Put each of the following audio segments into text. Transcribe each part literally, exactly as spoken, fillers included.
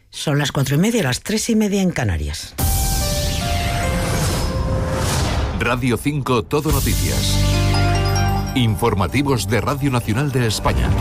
Son las cuatro y media, las tres y media en Canarias. Radio cinco Todo Noticias. Informativos de Radio Nacional de España.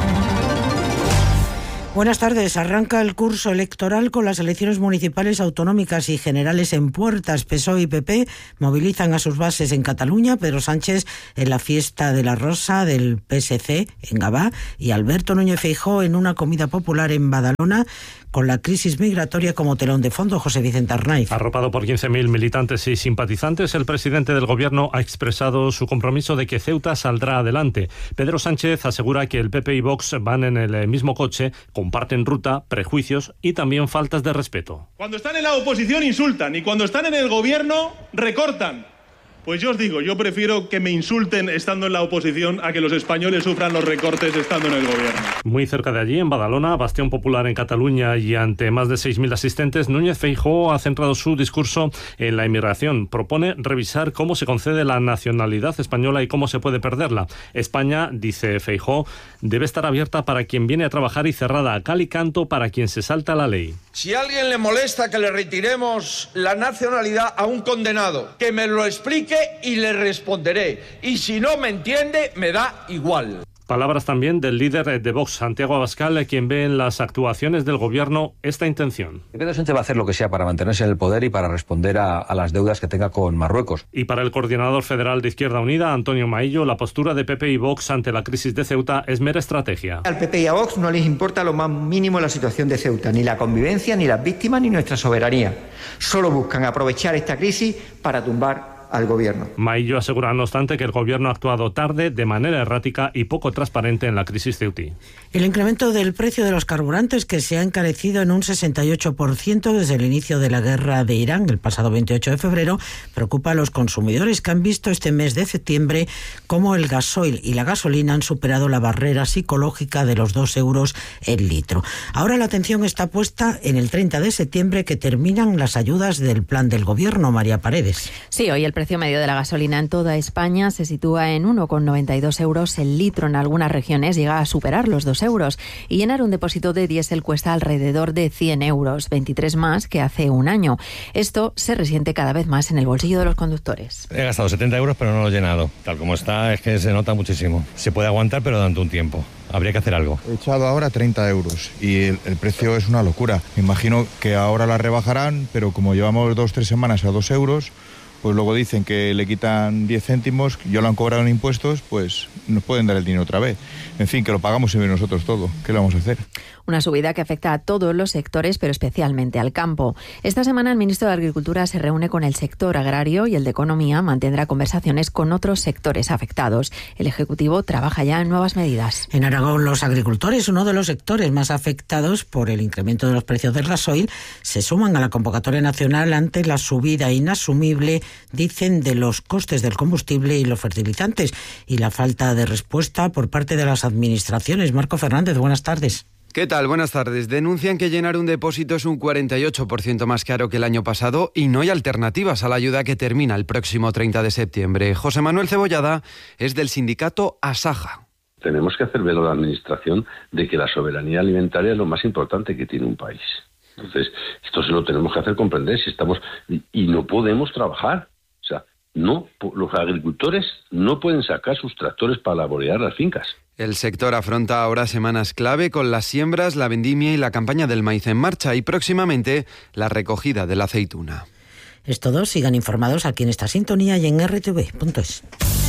Buenas tardes. Arranca el curso electoral con las elecciones municipales, autonómicas y generales en puertas. P S O E y P P movilizan a sus bases en Cataluña, Pedro Sánchez en la fiesta de la Rosa del P S C en Gavà y Alberto Núñez Feijóo en una comida popular en Badalona, con la crisis migratoria como telón de fondo. José Vicente Arnaiz. Arropado por quince mil militantes y simpatizantes, el presidente del Gobierno ha expresado su compromiso de que Ceuta saldrá adelante. Pedro Sánchez asegura que el P P y Vox van en el mismo coche, comparten ruta, prejuicios y también faltas de respeto. Cuando están en la oposición insultan y cuando están en el Gobierno recortan. Pues yo os digo, yo prefiero que me insulten estando en la oposición a que los españoles sufran los recortes estando en el Gobierno. Muy cerca de allí, en Badalona, bastión popular en Cataluña, y ante más de seis mil asistentes, Núñez Feijóo ha centrado su discurso en la inmigración. Propone revisar cómo se concede la nacionalidad española y cómo se puede perderla. España, dice Feijóo, debe estar abierta para quien viene a trabajar y cerrada a cal y canto para quien se salta la ley. Si a alguien le molesta que le retiremos la nacionalidad a un condenado, que me lo explique y le responderé. Y si no me entiende, me da igual. Palabras también del líder de Vox, Santiago Abascal, quien ve en las actuaciones del Gobierno esta intención. Pedro Sánchez va a hacer lo que sea para mantenerse en el poder y para responder a, a las deudas que tenga con Marruecos. Y para el coordinador federal de Izquierda Unida, Antonio Maillo, la postura de P P y Vox ante la crisis de Ceuta es mera estrategia. Al P P y a Vox no les importa lo más mínimo la situación de Ceuta, ni la convivencia, ni las víctimas, ni nuestra soberanía. Solo buscan aprovechar esta crisis para tumbar al Gobierno. Maillo asegura, no obstante, que el Gobierno ha actuado tarde, de manera errática y poco transparente en la crisis ceutí. El incremento del precio de los carburantes, que se ha encarecido en un sesenta y ocho por ciento desde el inicio de la guerra de Irán el pasado veintiocho de febrero, preocupa a los consumidores, que han visto este mes de septiembre cómo el gasoil y la gasolina han superado la barrera psicológica de los dos euros el litro. Ahora la atención está puesta en el treinta de septiembre, que terminan las ayudas del plan del Gobierno. María Paredes. Sí, hoy el El precio medio de la gasolina en toda España se sitúa en uno con noventa y dos euros el litro. En algunas regiones llega a superar los dos euros. Y llenar un depósito de diésel cuesta alrededor de cien euros, veintitrés más que hace un año. Esto se resiente cada vez más en el bolsillo de los conductores. He gastado setenta euros, pero no lo he llenado. Tal como está, es que se nota muchísimo. Se puede aguantar, pero durante un tiempo. Habría que hacer algo. He echado ahora treinta euros y el, el precio es una locura. Me imagino que ahora la rebajarán, pero como llevamos dos o tres semanas a dos euros... pues luego dicen que le quitan diez céntimos, ya lo han cobrado en impuestos, pues nos pueden dar el dinero otra vez. En fin, que lo pagamos siempre nosotros todo. ¿Qué le vamos a hacer? Una subida que afecta a todos los sectores, pero especialmente al campo. Esta semana el ministro de Agricultura se reúne con el sector agrario y el de Economía mantendrá conversaciones con otros sectores afectados. El Ejecutivo trabaja ya en nuevas medidas. En Aragón, los agricultores, uno de los sectores más afectados por el incremento de los precios del gasoil, se suman a la convocatoria nacional ante la subida inasumible, dicen, de los costes del combustible y los fertilizantes y la falta de respuesta por parte de las administraciones. Marco Fernández, buenas tardes. ¿Qué tal? Buenas tardes. Denuncian que llenar un depósito es un cuarenta y ocho por ciento más caro que el año pasado y no hay alternativas a la ayuda que termina el próximo treinta de septiembre. José Manuel Cebollada es del sindicato Asaja. Tenemos que hacer ver a la Administración de que la soberanía alimentaria es lo más importante que tiene un país. Entonces, esto se lo tenemos que hacer comprender si estamos y, y no podemos trabajar. O sea, no, los agricultores no pueden sacar sus tractores para laborear las fincas. El sector afronta ahora semanas clave con las siembras, la vendimia y la campaña del maíz en marcha y próximamente la recogida de la aceituna. Es todo. Sigan informados aquí en esta sintonía y en erre te ve punto es.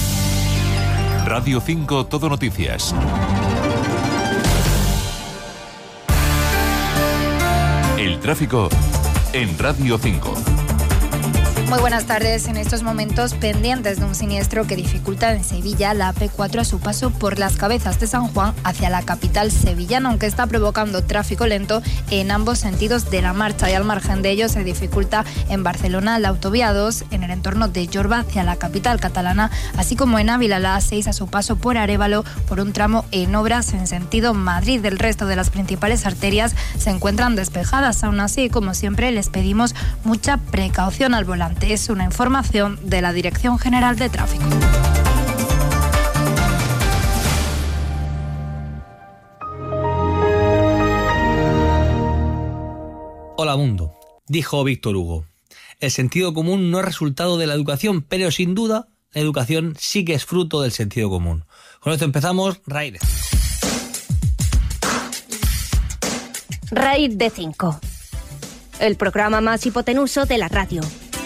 Radio cinco Todo Noticias. El tráfico en Radio cinco. Muy buenas tardes. En estos momentos pendientes de un siniestro que dificulta en Sevilla la A P cuatro a su paso por Las Cabezas de San Juan hacia la capital sevillana, aunque está provocando tráfico lento en ambos sentidos de la marcha, y al margen de ello se dificulta en Barcelona la autovía dos en el entorno de Jorba hacia la capital catalana, así como en Ávila la A seis a su paso por Arévalo por un tramo en obras en sentido Madrid. El resto de las principales arterias se encuentran despejadas. Aún así, como siempre, les pedimos mucha precaución al volante. Es una información de la Dirección General de Tráfico. Hola mundo, dijo Víctor Hugo. El sentido común no es resultado de la educación, pero sin duda la educación sí que es fruto del sentido común. Con esto empezamos, Raíz de cinco. Raíz de cinco. El programa más hipotenuso de la radio.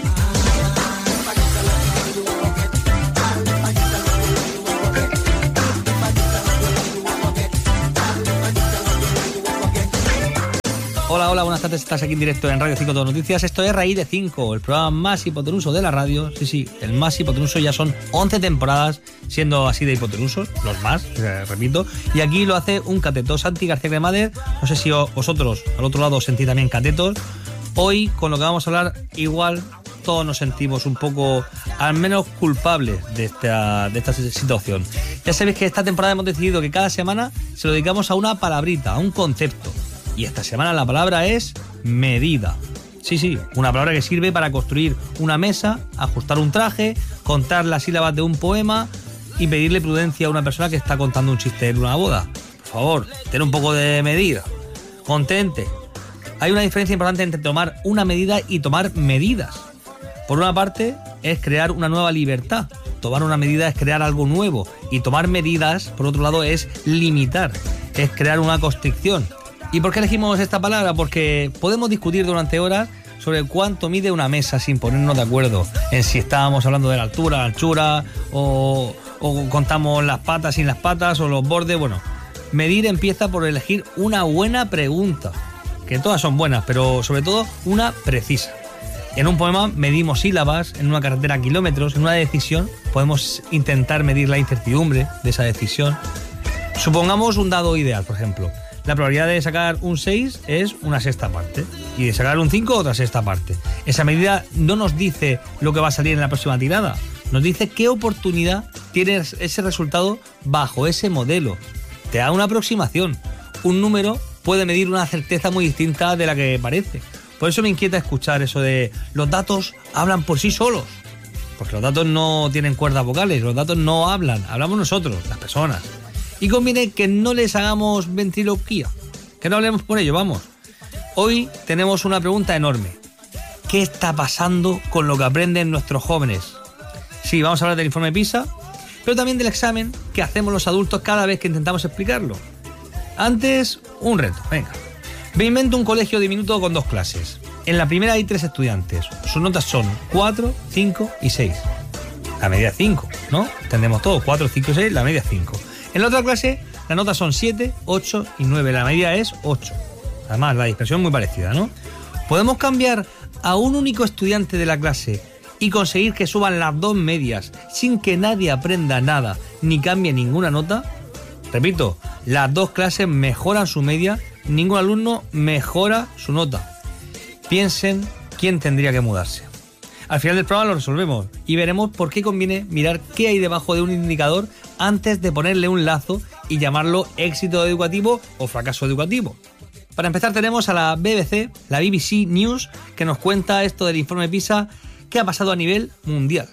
Hola, hola, buenas tardes, estás aquí en directo en Radio cinco Todo Noticias. Esto es Raíz de cinco, el programa más hipotenuso de la radio. Sí, sí, el más hipotenuso, ya son once temporadas siendo así de hipotenusos, los más, eh, repito. Y aquí lo hace un cateto, Santi García Cremades. No sé si vosotros al otro lado os sentís también catetos. Hoy, con lo que vamos a hablar, igual todos nos sentimos un poco, al menos, culpables de esta, de esta situación. Ya sabéis que esta temporada hemos decidido que cada semana se lo dedicamos a una palabrita, a un concepto. Y esta semana la palabra es medida. Sí, sí, una palabra que sirve para construir una mesa, ajustar un traje, contar las sílabas de un poema y pedirle prudencia a una persona que está contando un chiste en una boda. Por favor, ten un poco de medida. Contente. Hay una diferencia importante entre tomar una medida y tomar medidas. Por una parte, es crear una nueva libertad. Tomar una medida es crear algo nuevo. Y tomar medidas, por otro lado, es limitar. Es crear una constricción. ¿Y por qué elegimos esta palabra? Porque podemos discutir durante horas sobre cuánto mide una mesa sin ponernos de acuerdo en si estábamos hablando de la altura, la anchura, o, o contamos las patas sin las patas, o los bordes. Bueno, medir empieza por elegir una buena pregunta, que todas son buenas, pero sobre todo una precisa. En un poema medimos sílabas, en una carretera kilómetros, en una decisión podemos intentar medir la incertidumbre de esa decisión. Supongamos un dado ideal, por ejemplo. La probabilidad de sacar un seis es una sexta parte y de sacar un cinco otra sexta parte. Esa medida no nos dice lo que va a salir en la próxima tirada, nos dice qué oportunidad tiene ese resultado bajo ese modelo. Te da una aproximación. Un número puede medir una certeza muy distinta de la que parece. Por eso me inquieta escuchar eso de los datos hablan por sí solos. Porque los datos no tienen cuerdas vocales, los datos no hablan, hablamos nosotros, las personas. Y conviene que no les hagamos ventriloquía, que no hablemos por ello, vamos. Hoy tenemos una pregunta enorme. ¿Qué está pasando con lo que aprenden nuestros jóvenes? Sí, vamos a hablar del informe PISA, pero también del examen que hacemos los adultos cada vez que intentamos explicarlo. Antes, un reto, venga. Me invento un colegio diminuto con dos clases. En la primera hay tres estudiantes. Sus notas son cuatro, cinco y seis. La media es cinco, ¿no? Entendemos todo, cuatro, cinco y seis, la media es cinco. En la otra clase, las notas son siete, ocho y nueve. La media es ocho. Además, la dispersión es muy parecida, ¿no? ¿Podemos cambiar a un único estudiante de la clase y conseguir que suban las dos medias sin que nadie aprenda nada ni cambie ninguna nota? Repito, las dos clases mejoran su media, ningún alumno mejora su nota. Piensen quién tendría que mudarse. Al final del programa lo resolvemos y veremos por qué conviene mirar qué hay debajo de un indicador antes de ponerle un lazo y llamarlo éxito educativo o fracaso educativo. Para empezar tenemos a la B B C, la B B C News, que nos cuenta esto del informe PISA que ha pasado a nivel mundial.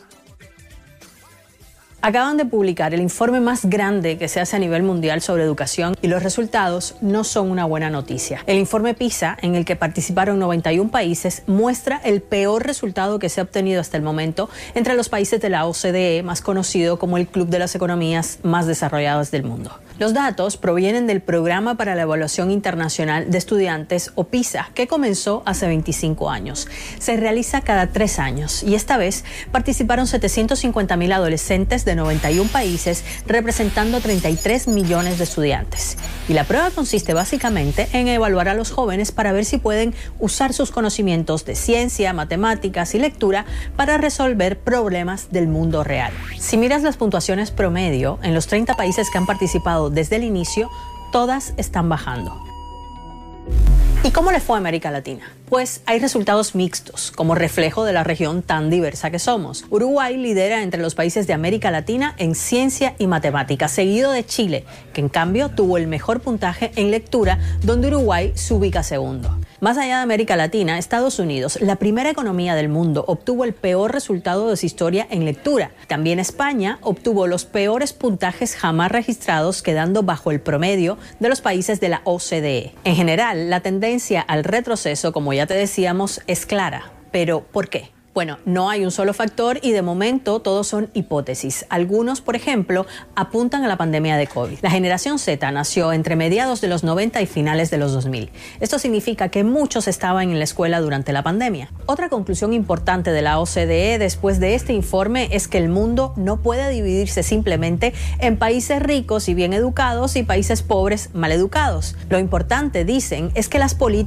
Acaban de publicar el informe más grande que se hace a nivel mundial sobre educación y los resultados no son una buena noticia. El informe PISA, en el que participaron noventa y un países, muestra el peor resultado que se ha obtenido hasta el momento entre los países de la O C D E, más conocido como el Club de las Economías Más Desarrolladas del Mundo. Los datos provienen del Programa para la Evaluación Internacional de Estudiantes, o PISA, que comenzó hace veinticinco años. Se realiza cada tres años y esta vez participaron setecientos cincuenta mil adolescentes de noventa y un países, representando treinta y tres millones de estudiantes. Y la prueba consiste básicamente en evaluar a los jóvenes para ver si pueden usar sus conocimientos de ciencia, matemáticas y lectura para resolver problemas del mundo real. Si miras las puntuaciones promedio en los treinta países que han participado desde el inicio, todas están bajando. ¿Y cómo le fue a América Latina? Pues hay resultados mixtos, como reflejo de la región tan diversa que somos. Uruguay lidera entre los países de América Latina en ciencia y matemáticas, seguido de Chile, que en cambio tuvo el mejor puntaje en lectura, donde Uruguay se ubica segundo. Más allá de América Latina, Estados Unidos, la primera economía del mundo, obtuvo el peor resultado de su historia en lectura. También España obtuvo los peores puntajes jamás registrados, quedando bajo el promedio de los países de la O C D E. En general, la tendencia al retroceso, como ya te decíamos, es clara. ¿Pero por qué? Bueno, no hay un solo factor y de momento todos son hipótesis. Algunos, por ejemplo, apuntan a la pandemia de COVID. La generación Z nació entre mediados de los noventa y finales de los dos mil. Esto significa que muchos estaban en la escuela durante la pandemia. Otra conclusión importante de la O C D E después de este informe es que el mundo no puede dividirse simplemente en países ricos y bien educados y países pobres mal educados. Lo importante, dicen, es que las políticas